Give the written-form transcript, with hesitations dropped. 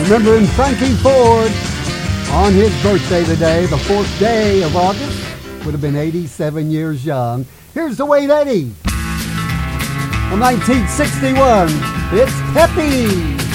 Remembering Frankie Ford on his birthday today, the 4th day of August. Would have been 87 years young. Here's the Wayne Eddy from 1961. It's Peppy.